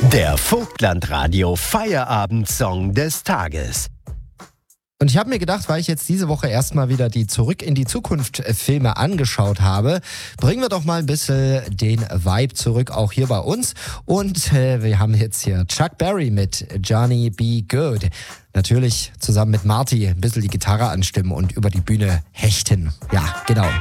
Der Vogtland-Radio Feierabend-Song des Tages. Und ich habe mir gedacht, weil ich jetzt diese Woche erstmal wieder die Zurück in die Zukunft Filme angeschaut habe, bringen wir doch mal ein bisschen den Vibe zurück, auch hier bei uns. Und wir haben jetzt hier Chuck Berry mit Johnny Be Good. Natürlich zusammen mit Marty ein bisschen die Gitarre anstimmen und über die Bühne hechten. Ja, genau.